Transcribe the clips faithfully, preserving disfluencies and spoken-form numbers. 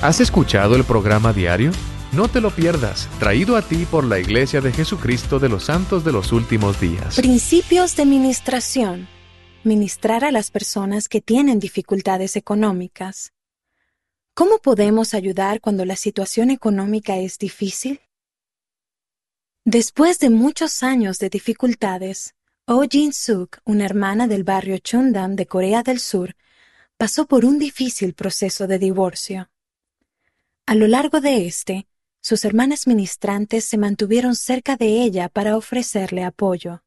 ¿Has escuchado el programa diario? No te lo pierdas, traído a ti por la Iglesia de Jesucristo de los Santos de los Últimos Días. Principios de ministración. Ministrar a las personas que tienen dificultades económicas. ¿Cómo podemos ayudar cuando la situación económica es difícil? Después de muchos años de dificultades, Oh Jin-suk, una hermana del barrio Chungdam de Corea del Sur, pasó por un difícil proceso de divorcio. A lo largo de este, sus hermanas ministrantes se mantuvieron cerca de ella para ofrecerle apoyo.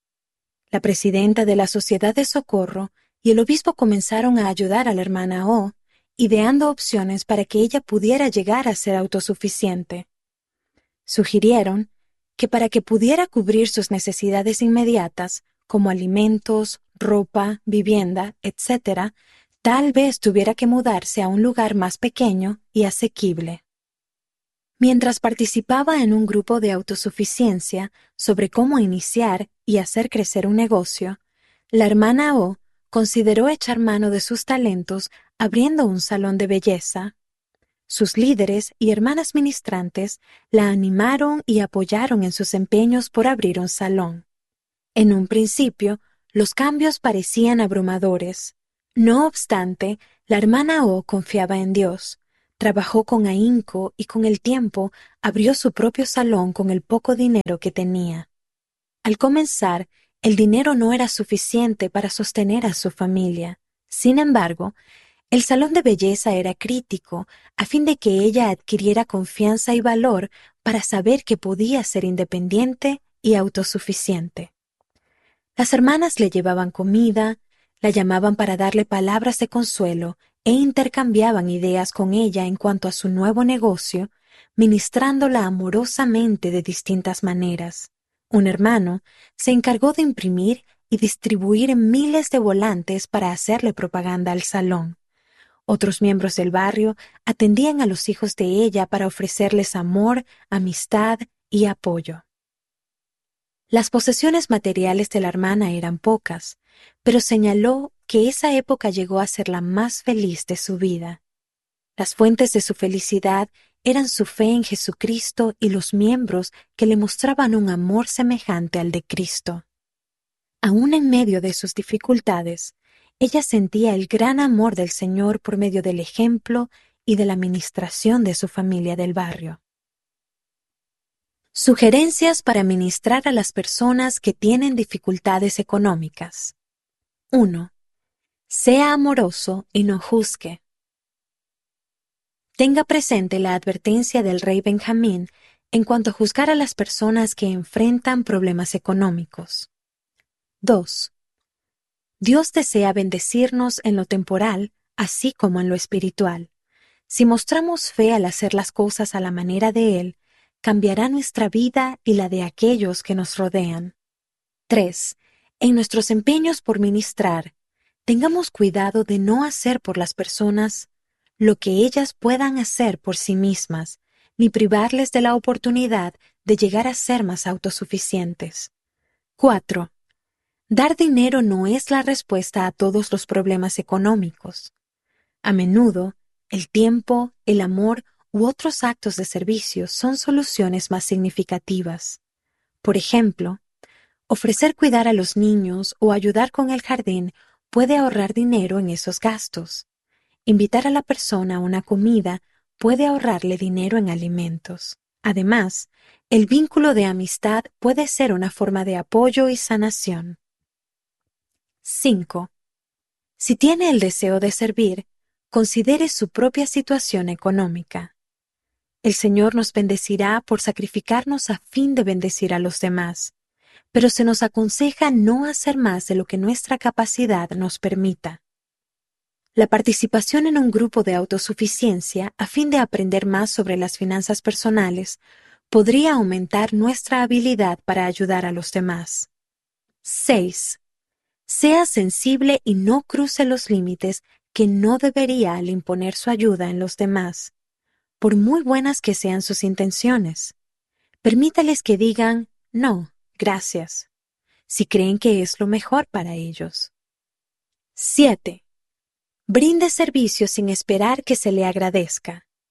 La presidenta de la Sociedad de Socorro y el obispo comenzaron a ayudar a la hermana Oh, ideando opciones para que ella pudiera llegar a ser autosuficiente. Sugirieron que para que pudiera cubrir sus necesidades inmediatas, como alimentos, ropa, vivienda, etcétera, tal vez tuviera que mudarse a un lugar más pequeño y asequible. Mientras participaba en un grupo de autosuficiencia sobre cómo iniciar y hacer crecer un negocio, la hermana O consideró echar mano de sus talentos abriendo un salón de belleza. Sus líderes y hermanas ministrantes la animaron y apoyaron en sus empeños por abrir un salón. En un principio, los cambios parecían abrumadores. No obstante, la hermana O confiaba en Dios. Trabajó con ahínco y con el tiempo abrió su propio salón con el poco dinero que tenía. Al comenzar, el dinero no era suficiente para sostener a su familia. Sin embargo, el salón de belleza era crítico a fin de que ella adquiriera confianza y valor para saber que podía ser independiente y autosuficiente. Las hermanas le llevaban comida, la llamaban para darle palabras de consuelo e intercambiaban ideas con ella en cuanto a su nuevo negocio, ministrándola amorosamente de distintas maneras. Un hermano se encargó de imprimir y distribuir miles de volantes para hacerle propaganda al salón. Otros miembros del barrio atendían a los hijos de ella para ofrecerles amor, amistad y apoyo. Las posesiones materiales de la hermana eran pocas, pero señaló que esa época llegó a ser la más feliz de su vida. Las fuentes de su felicidad eran su fe en Jesucristo y los miembros que le mostraban un amor semejante al de Cristo. Aún en medio de sus dificultades, ella sentía el gran amor del Señor por medio del ejemplo y de la ministración de su familia del barrio. Sugerencias para ministrar a las personas que tienen dificultades económicas. uno. Sea amoroso y no juzgue. Tenga presente la advertencia del rey Benjamín en cuanto a juzgar a las personas que enfrentan problemas económicos. dos. Dios desea bendecirnos en lo temporal, así como en lo espiritual. Si mostramos fe al hacer las cosas a la manera de Él, cambiará nuestra vida y la de aquellos que nos rodean. tres. En nuestros empeños por ministrar, tengamos cuidado de no hacer por las personas lo que ellas puedan hacer por sí mismas, ni privarles de la oportunidad de llegar a ser más autosuficientes. cuatro. Dar dinero no es la respuesta a todos los problemas económicos. A menudo, el tiempo, el amor u otros actos de servicio son soluciones más significativas. Por ejemplo, ofrecer cuidar a los niños o ayudar con el jardín puede ahorrar dinero en esos gastos. Invitar a la persona a una comida puede ahorrarle dinero en alimentos. Además, el vínculo de amistad puede ser una forma de apoyo y sanación. cinco. Si tiene el deseo de servir, considere su propia situación económica. El Señor nos bendecirá por sacrificarnos a fin de bendecir a los demás, pero se nos aconseja no hacer más de lo que nuestra capacidad nos permita. La participación en un grupo de autosuficiencia a fin de aprender más sobre las finanzas personales podría aumentar nuestra habilidad para ayudar a los demás. seis. Sea sensible y no cruce los límites que no debería al imponer su ayuda en los demás, por muy buenas que sean sus intenciones. Permítales que digan, no, gracias, si creen que es lo mejor para ellos. siete. Brinde servicio sin esperar que se le agradezca.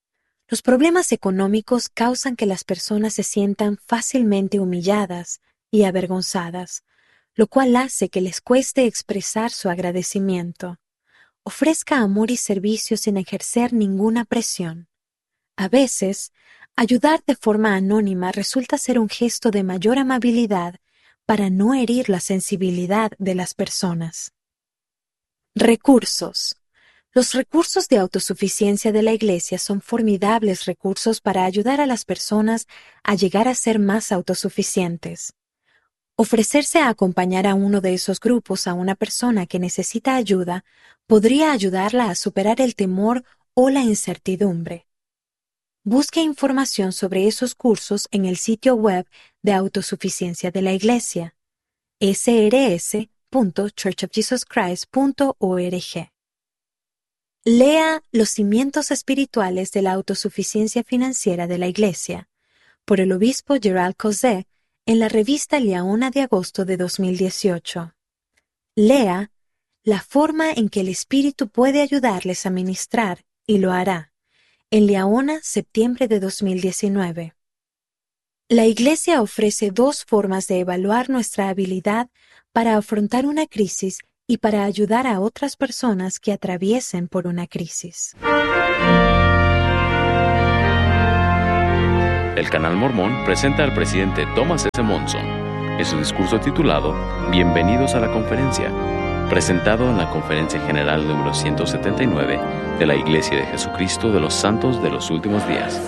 Los problemas económicos causan que las personas se sientan fácilmente humilladas y avergonzadas, lo cual hace que les cueste expresar su agradecimiento. Ofrezca amor y servicio sin ejercer ninguna presión. A veces, ayudar de forma anónima resulta ser un gesto de mayor amabilidad para no herir la sensibilidad de las personas. Recursos. Los recursos de autosuficiencia de la Iglesia son formidables recursos para ayudar a las personas a llegar a ser más autosuficientes. Ofrecerse a acompañar a uno de esos grupos a una persona que necesita ayuda podría ayudarla a superar el temor o la incertidumbre. Busque información sobre esos cursos en el sitio web de autosuficiencia de la Iglesia, ese erre ese punto church of jesus christ punto org. Lea Los cimientos espirituales de la autosuficiencia financiera de la Iglesia, por el obispo Gerald Causet, en la revista Liaona de agosto de dos mil dieciocho. Lea La forma en que el Espíritu puede ayudarles a ministrar, y lo hará, en Liaona, septiembre de dos mil diecinueve. La Iglesia ofrece dos formas de evaluar nuestra habilidad para afrontar una crisis y para ayudar a otras personas que atraviesen por una crisis. El Canal Mormón presenta al presidente Thomas S. Monson en su discurso titulado Bienvenidos a la Conferencia, presentado en la Conferencia General número ciento setenta y nueve de la Iglesia de Jesucristo de los Santos de los Últimos Días.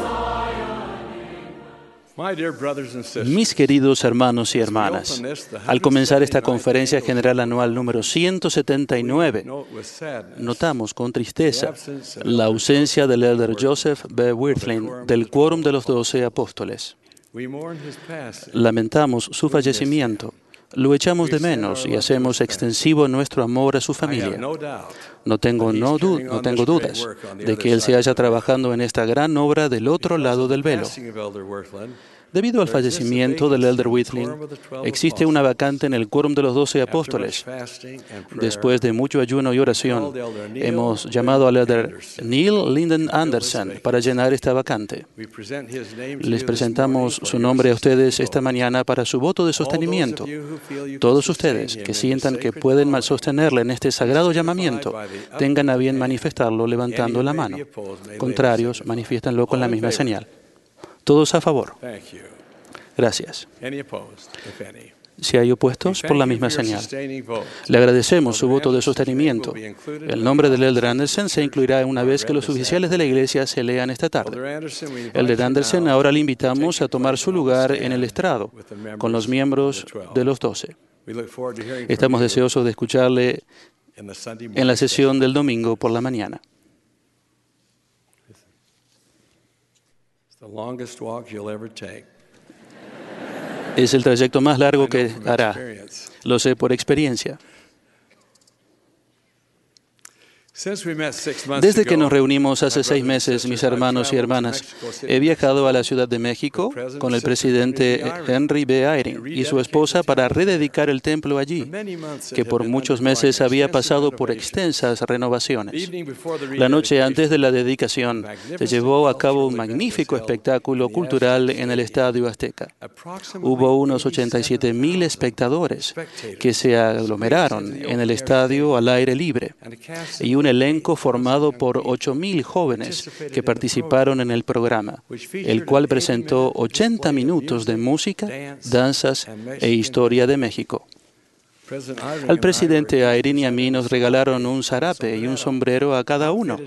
Mis queridos hermanos y hermanas, al comenzar esta conferencia general anual número ciento setenta y nueve, notamos con tristeza la ausencia del elder Joseph B. Wirthlin del quórum de los doce apóstoles. Lamentamos su fallecimiento, lo echamos de menos y hacemos extensivo nuestro amor a su familia. No tengo, no, du- no tengo dudas de que él se haya trabajando en esta gran obra del otro lado del velo. Debido al fallecimiento del elder Wirthlin, existe una vacante en el quórum de los doce apóstoles. Después de mucho ayuno y oración, hemos llamado al elder Neil Linden Anderson para llenar esta vacante. Les presentamos su nombre a ustedes esta mañana para su voto de sostenimiento. Todos ustedes que sientan que pueden sostenerle en este sagrado llamamiento, tengan a bien manifestarlo levantando la mano. Contrarios, manifiéstanlo con la misma señal. Todos a favor. Gracias. Si hay opuestos, por la misma señal. Le agradecemos su voto de sostenimiento. El nombre del elder Anderson se incluirá una vez que los oficiales de la Iglesia se lean esta tarde. Elder Anderson, ahora le invitamos a tomar su lugar en el estrado con los miembros de los doce. Estamos deseosos de escucharle en la sesión del domingo por la mañana. Es el trayecto más largo que hará. Lo sé por experiencia. Desde que nos reunimos hace seis meses, mis hermanos y hermanas, he viajado a la Ciudad de México con el presidente Henry B. Eyring y su esposa para rededicar el templo allí, que por muchos meses había pasado por extensas renovaciones. La noche antes de la dedicación, se llevó a cabo un magnífico espectáculo cultural en el Estadio Azteca. Hubo unos ochenta y siete mil espectadores que se aglomeraron en el estadio al aire libre y un elenco formado por ocho mil jóvenes que participaron en el programa, el cual presentó ochenta minutos de música, danzas e historia de México. Al presidente Eyring y a mí nos regalaron un zarape y un sombrero a cada uno.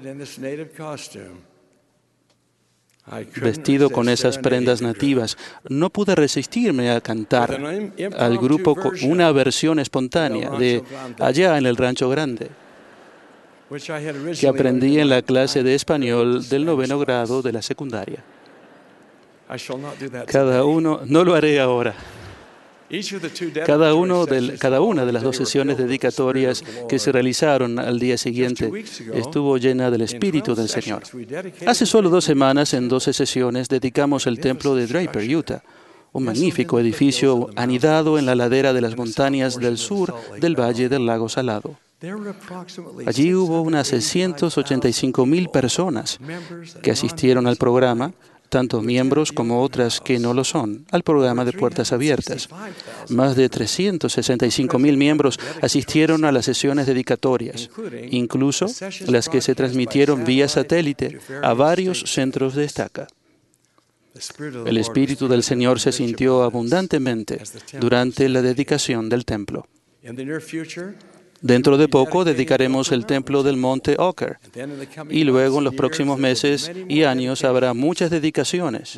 Vestido con esas prendas nativas, no pude resistirme a cantar al grupo una versión espontánea de Allá en el Rancho Grande, que aprendí en la clase de español del noveno grado de la secundaria. Cada uno, no lo haré ahora. Cada, uno del, cada una de las dos sesiones dedicatorias que se realizaron al día siguiente estuvo llena del Espíritu del Señor. Hace solo dos semanas, en doce sesiones, dedicamos el templo de Draper, Utah, un magnífico edificio anidado en la ladera de las montañas del sur del Valle del Lago Salado. Allí hubo unas seiscientas ochenta y cinco mil personas que asistieron al programa, tanto miembros como otras que no lo son, al programa de Puertas Abiertas. Más de trescientos sesenta y cinco mil miembros asistieron a las sesiones dedicatorias, incluso las que se transmitieron vía satélite a varios centros de estaca. El Espíritu del Señor se sintió abundantemente durante la dedicación del templo. Dentro de poco dedicaremos el templo del Monte Ocker y luego en los próximos meses y años habrá muchas dedicaciones.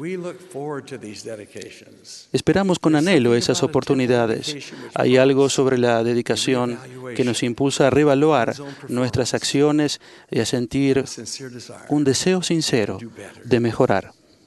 Esperamos con anhelo esas oportunidades. Hay algo sobre la dedicación que nos impulsa a reevaluar nuestras acciones y a sentir un deseo sincero de mejorar.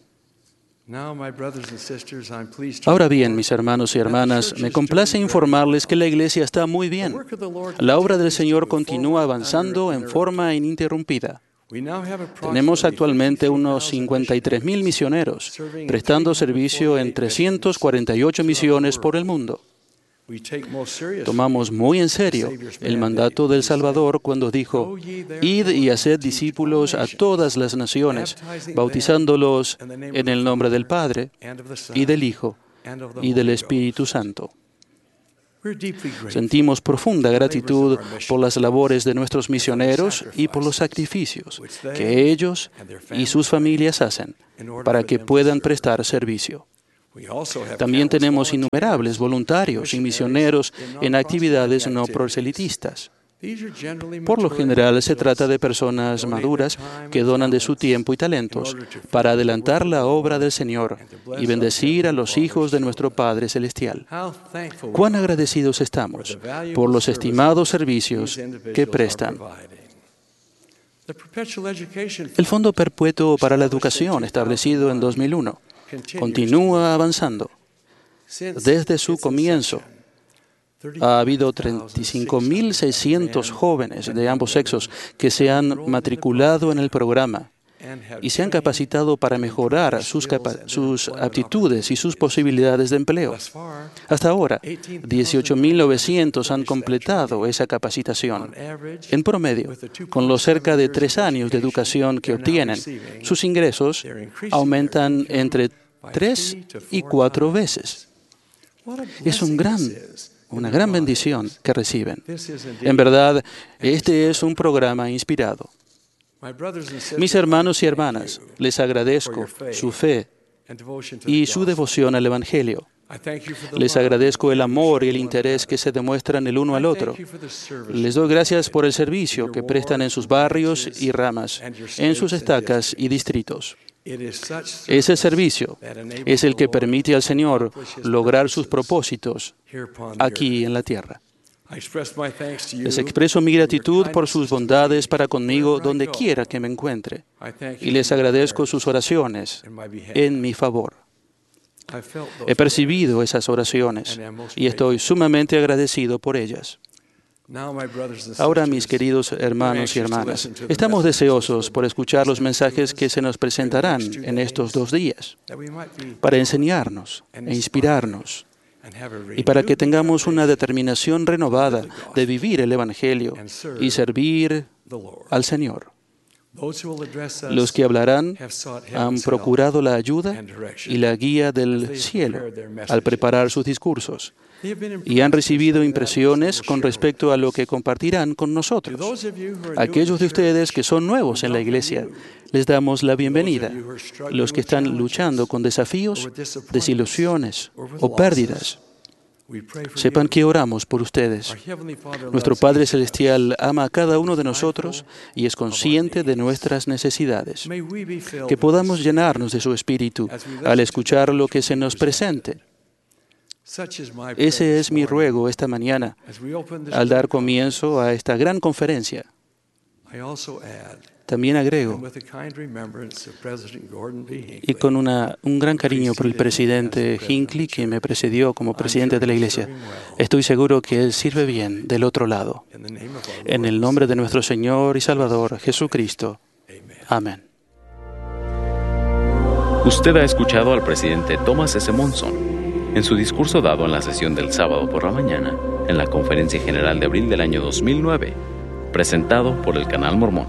Ahora bien, mis hermanos y hermanas, me complace informarles que la Iglesia está muy bien. La obra del Señor continúa avanzando en forma ininterrumpida. Tenemos actualmente unos cincuenta y tres mil misioneros, prestando servicio en trescientas cuarenta y ocho misiones por el mundo. Tomamos muy en serio el mandato del Salvador cuando dijo: «Id y haced discípulos a todas las naciones, bautizándolos en el nombre del Padre, y del Hijo, y del Espíritu Santo». Sentimos profunda gratitud por las labores de nuestros misioneros y por los sacrificios que ellos y sus familias hacen para que puedan prestar servicio. También tenemos innumerables voluntarios y misioneros en actividades no proselitistas. Por lo general, se trata de personas maduras que donan de su tiempo y talentos para adelantar la obra del Señor y bendecir a los hijos de nuestro Padre Celestial. Cuán agradecidos estamos por los estimados servicios que prestan. El Fondo Perpetuo para la Educación, establecido en dos mil uno, continúa avanzando. Desde su comienzo, ha habido treinta y cinco mil seiscientos jóvenes de ambos sexos que se han matriculado en el programa y se han capacitado para mejorar sus, sus aptitudes y sus posibilidades de empleo. Hasta ahora, dieciocho mil novecientos han completado esa capacitación. En promedio, con los cerca de tres años de educación que obtienen, sus ingresos aumentan entre tres y cuatro veces. Es un gran, una gran bendición que reciben. En verdad, este es un programa inspirado. Mis hermanos y hermanas, les agradezco su fe y su devoción al Evangelio. Les agradezco el amor y el interés que se demuestran el uno al otro. Les doy gracias por el servicio que prestan en sus barrios y ramas, en sus estacas y distritos. Ese servicio es el que permite al Señor lograr sus propósitos aquí en la tierra. Les expreso mi gratitud por sus bondades para conmigo donde quiera que me encuentre, y les agradezco sus oraciones en mi favor. He percibido esas oraciones y estoy sumamente agradecido por ellas. Ahora, mis queridos hermanos y hermanas, estamos deseosos por escuchar los mensajes que se nos presentarán en estos dos días, para enseñarnos e inspirarnos, y para que tengamos una determinación renovada de vivir el Evangelio y servir al Señor. Los que hablarán han procurado la ayuda y la guía del cielo al preparar sus discursos y han recibido impresiones con respecto a lo que compartirán con nosotros. Aquellos de ustedes que son nuevos en la iglesia, les damos la bienvenida. Los que están luchando con desafíos, desilusiones o pérdidas, sepan que oramos por ustedes. Nuestro Padre Celestial ama a cada uno de nosotros y es consciente de nuestras necesidades. Que podamos llenarnos de su Espíritu al escuchar lo que se nos presente. Ese es mi ruego esta mañana al dar comienzo a esta gran conferencia. También agrego, y con una, un gran cariño por el presidente Hinckley, que me precedió como presidente de la Iglesia, estoy seguro que él sirve bien del otro lado. En el nombre de nuestro Señor y Salvador, Jesucristo. Amén. Usted ha escuchado al presidente Thomas S. Monson. En su discurso dado en la sesión del sábado por la mañana, en la Conferencia General de abril del año dos mil nueve, presentado por el Canal Mormón.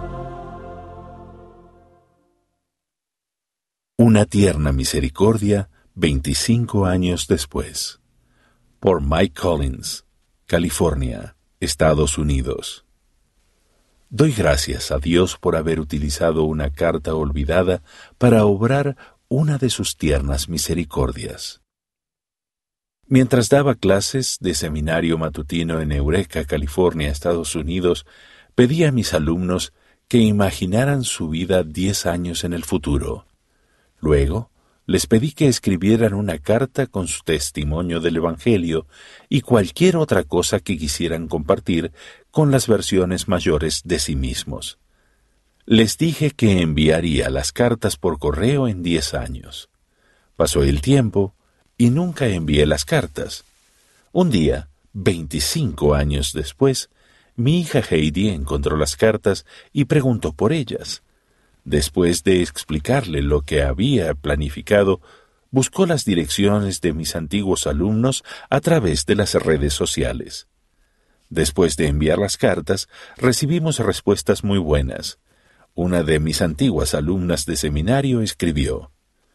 Una tierna misericordia, veinticinco años después. Por Mike Collins, California, Estados Unidos. Doy gracias a Dios por haber utilizado una carta olvidada para obrar una de sus tiernas misericordias. Mientras daba clases de seminario matutino en Eureka, California, Estados Unidos, pedí a mis alumnos que imaginaran su vida diez años en el futuro. Luego, les pedí que escribieran una carta con su testimonio del Evangelio y cualquier otra cosa que quisieran compartir con las versiones mayores de sí mismos. Les dije que enviaría las cartas por correo en diez años. Pasó el tiempo y nunca envié las cartas. Un día, veinticinco años después, mi hija Heidi encontró las cartas y preguntó por ellas. Después de explicarle lo que había planificado, buscó las direcciones de mis antiguos alumnos a través de las redes sociales. Después de enviar las cartas, recibimos respuestas muy buenas. Una de mis antiguas alumnas de seminario escribió: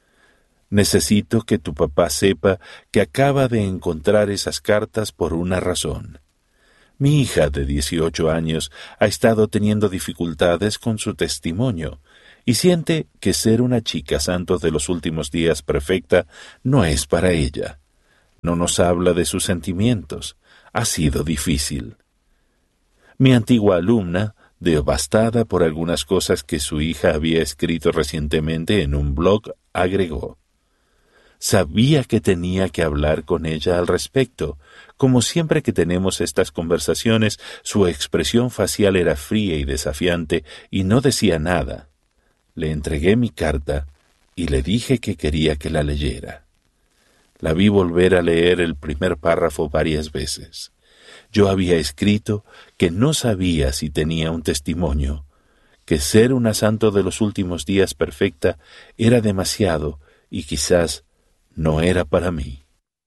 «Necesito que tu papá sepa que acaba de encontrar esas cartas por una razón. Mi hija de dieciocho años ha estado teniendo dificultades con su testimonio y siente que ser una chica santo de los últimos días perfecta no es para ella. No nos habla de sus sentimientos. Ha sido difícil». Mi antigua alumna, devastada por algunas cosas que su hija había escrito recientemente en un blog, agregó: «Sabía que tenía que hablar con ella al respecto. Como siempre que tenemos estas conversaciones, su expresión facial era fría y desafiante y no decía nada. Le entregué mi carta y le dije que quería que la leyera. La vi volver a leer el primer párrafo varias veces. Yo había escrito que no sabía si tenía un testimonio, que ser una santo de los últimos días perfecta era demasiado y quizás no era para mí».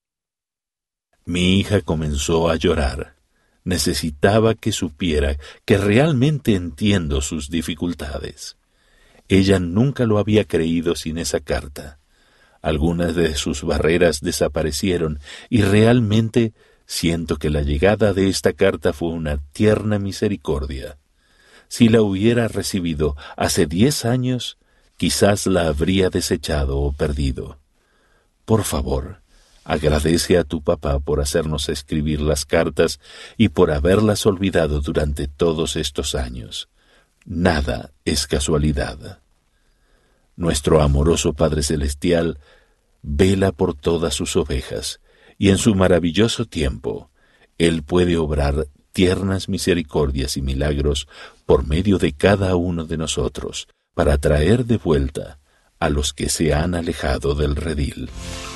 Mi hija comenzó a llorar. Necesitaba que supiera que realmente entiendo sus dificultades. Ella nunca lo había creído sin esa carta. Algunas de sus barreras desaparecieron y realmente siento que la llegada de esta carta fue una tierna misericordia. Si la hubiera recibido hace diez años, quizás la habría desechado o perdido. Por favor, agradece a tu papá por hacernos escribir las cartas y por haberlas olvidado durante todos estos años. Nada es casualidad. Nuestro amoroso Padre Celestial vela por todas sus ovejas, y en su maravilloso tiempo, Él puede obrar tiernas misericordias y milagros por medio de cada uno de nosotros, para traer de vuelta a los que se han alejado del redil.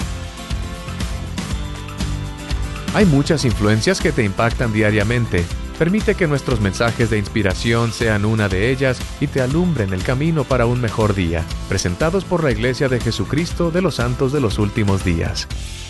Hay muchas influencias que te impactan diariamente. Permite que nuestros mensajes de inspiración sean una de ellas y te alumbren el camino para un mejor día. Presentados por la Iglesia de Jesucristo de los Santos de los Últimos Días.